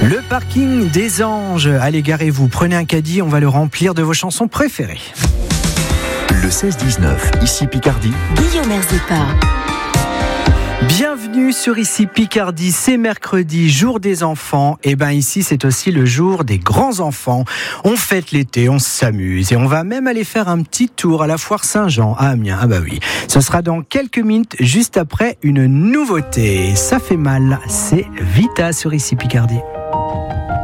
Le parking des anges. Allez, garez-vous, prenez un caddie, on va le remplir de vos chansons préférées. Le 16-19, ici Picardie. Guillaume Erzepa. Bienvenue sur Ici Picardie, c'est mercredi, jour des enfants. Et ici c'est aussi le jour des grands enfants. On fête l'été, on s'amuse et on va même aller faire un petit tour à la foire Saint-Jean à Amiens. Ah bah oui, ce sera dans quelques minutes, juste après une nouveauté. Ça fait mal, c'est Vita sur Ici Picardie.